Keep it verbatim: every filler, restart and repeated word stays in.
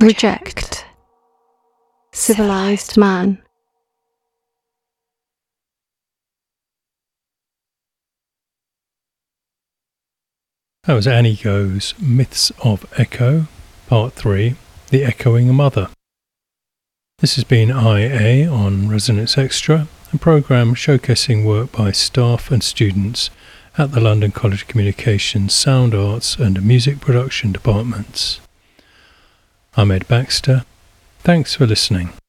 Reject. Civilized man. That was Annie Go's Myths of Echo, Part three, The Echoing Mother. This has been I A on Resonance Extra, a programme showcasing work by staff and students at the London College of Communications Sound Arts and Music Production Departments. I'm Ed Baxter. Thanks for listening.